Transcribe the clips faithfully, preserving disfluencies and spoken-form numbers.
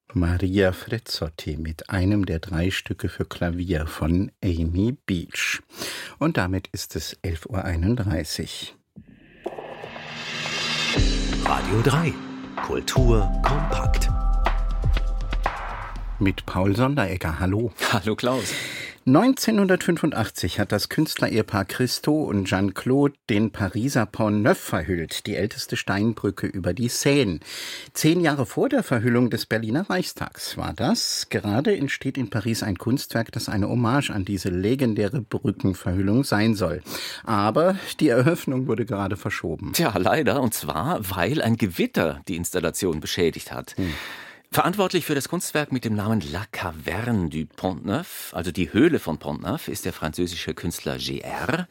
Maria Frezzotti mit einem der drei Stücke für Klavier von Amy Beach. Und damit ist es elf Uhr einunddreißig. Radio drei. Kultur kompakt. Mit Paul Sonderegger. Hallo. Hallo Klaus. neunzehnhundertfünfundachtzig hat das Künstlerehepaar Christo und Jeanne-Claude den Pariser Pont Neuf verhüllt, die älteste Steinbrücke über die Seine. Zehn Jahre vor der Verhüllung des Berliner Reichstags war das. Gerade entsteht in Paris ein Kunstwerk, das eine Hommage an diese legendäre Brückenverhüllung sein soll. Aber die Eröffnung wurde gerade verschoben. Tja, leider. Und zwar, weil ein Gewitter die Installation beschädigt hat. Hm. Verantwortlich für das Kunstwerk mit dem Namen La Caverne du Pont Neuf, also die Höhle von Pont Neuf, ist der französische Künstler G R.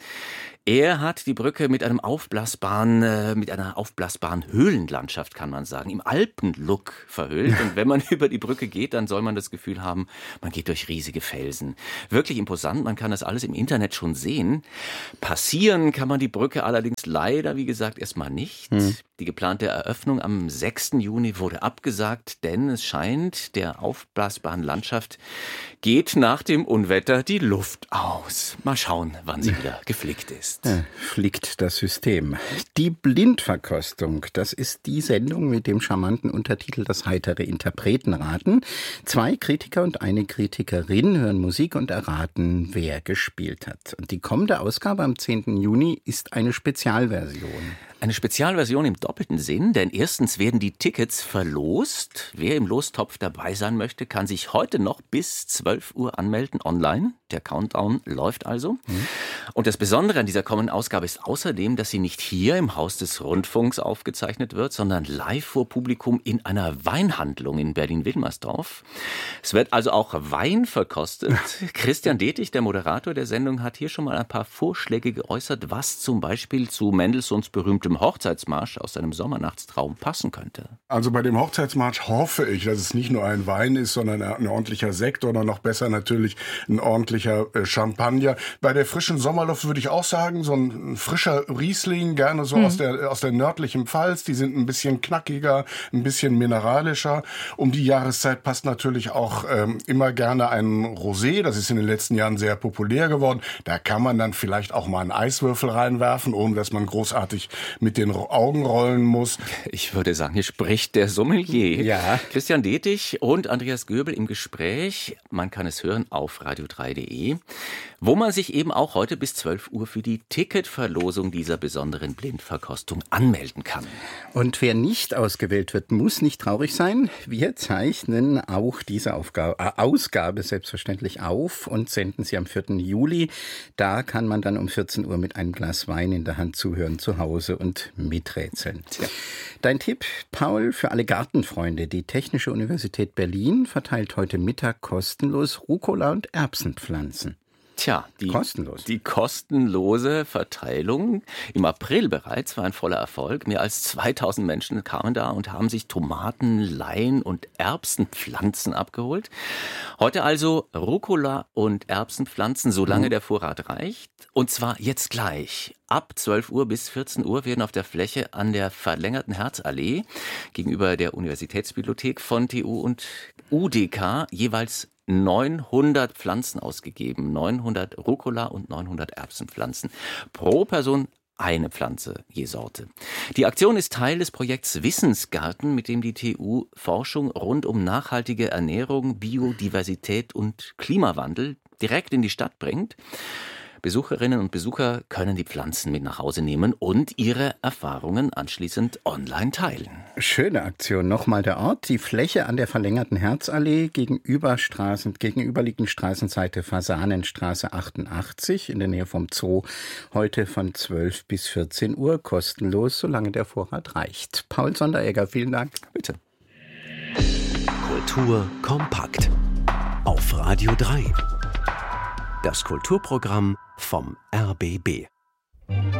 Er hat die Brücke mit einem aufblasbaren, äh, mit einer aufblasbaren Höhlenlandschaft, kann man sagen, im Alpenlook verhüllt. Und wenn man über die Brücke geht, dann soll man das Gefühl haben, man geht durch riesige Felsen. Wirklich imposant, man kann das alles im Internet schon sehen. Passieren kann man die Brücke allerdings leider, wie gesagt, erstmal nicht. Hm. Die geplante Eröffnung am sechsten Juni wurde abgesagt, denn es scheint, der aufblasbaren Landschaft geht nach dem Unwetter die Luft aus. Mal schauen, wann sie wieder geflickt ist. Ja, flickt das System. Die Blindverkostung, das ist die Sendung mit dem charmanten Untertitel Das heitere Interpretenraten. Zwei Kritiker und eine Kritikerin hören Musik und erraten, wer gespielt hat. Und die kommende Ausgabe am zehnten Juni ist eine Spezialversion. Eine Spezialversion im doppelten Sinn, denn erstens werden die Tickets verlost. Wer im Lostopf dabei sein möchte, kann sich heute noch bis zwölf Uhr anmelden online. Der Countdown läuft also. Mhm. Und das Besondere an dieser kommenden Ausgabe ist außerdem, dass sie nicht hier im Haus des Rundfunks aufgezeichnet wird, sondern live vor Publikum in einer Weinhandlung in Berlin-Wilmersdorf. Es wird also auch Wein verkostet. Christian Detig, der Moderator der Sendung, hat hier schon mal ein paar Vorschläge geäußert, was zum Beispiel zu Mendelssohns berühmtem Hochzeitsmarsch aus seinem Sommernachtstraum passen könnte. Also bei dem Hochzeitsmarsch hoffe ich, dass es nicht nur ein Wein ist, sondern ein ordentlicher Sekt oder noch besser natürlich ein ordentlicher Champagner. Bei der frischen Sommerluft würde ich auch sagen, so ein frischer Riesling, gerne so hm. aus der aus der nördlichen Pfalz. Die sind ein bisschen knackiger, ein bisschen mineralischer. Um die Jahreszeit passt natürlich auch ähm, immer gerne ein Rosé. Das ist in den letzten Jahren sehr populär geworden. Da kann man dann vielleicht auch mal einen Eiswürfel reinwerfen, ohne dass man großartig mit den Augen rollen muss. Ich würde sagen, hier spricht der Sommelier. Ja. Christian Detig und Andreas Göbel im Gespräch. Man kann es hören auf radio drei punkt de, wo man sich eben auch heute bis zwölf Uhr für die Ticketverlosung dieser besonderen Blindverkostung anmelden kann. Und wer nicht ausgewählt wird, muss nicht traurig sein. Wir zeichnen auch diese Aufgabe, äh, Ausgabe selbstverständlich auf und senden sie am vierten Juli. Da kann man dann um vierzehn Uhr mit einem Glas Wein in der Hand zuhören zu Hause und miträtseln. Tja. Dein Tipp, Paul, für alle Gartenfreunde. Die Technische Universität Berlin verteilt heute Mittag kostenlos Rucola und Erbsenpflanzen. Tja, die, Kostenlos. die kostenlose Verteilung im April bereits war ein voller Erfolg. Mehr als zweitausend Menschen kamen da und haben sich Tomaten, Lein und Erbsenpflanzen abgeholt. Heute also Rucola und Erbsenpflanzen, solange mhm. der Vorrat reicht. Und zwar jetzt gleich. Ab zwölf Uhr bis vierzehn Uhr werden auf der Fläche an der verlängerten Herzallee gegenüber der Universitätsbibliothek von T U und U D K jeweils neunhundert Pflanzen ausgegeben. neunhundert Rucola und neunhundert Erbsenpflanzen. Pro Person eine Pflanze je Sorte. Die Aktion ist Teil des Projekts Wissensgarten, mit dem die T U Forschung rund um nachhaltige Ernährung, Biodiversität und Klimawandel direkt in die Stadt bringt. Besucherinnen und Besucher können die Pflanzen mit nach Hause nehmen und ihre Erfahrungen anschließend online teilen. Schöne Aktion. Nochmal der Ort. Die Fläche an der verlängerten Herzallee gegenüber Straßen, gegenüberliegenden Straßenseite Fasanenstraße achtundachtzig in der Nähe vom Zoo. Heute von zwölf bis vierzehn Uhr kostenlos, solange der Vorrat reicht. Paul Sonderegger, vielen Dank. Bitte. Kultur kompakt. Auf Radio drei. Das Kulturprogramm vom R B B.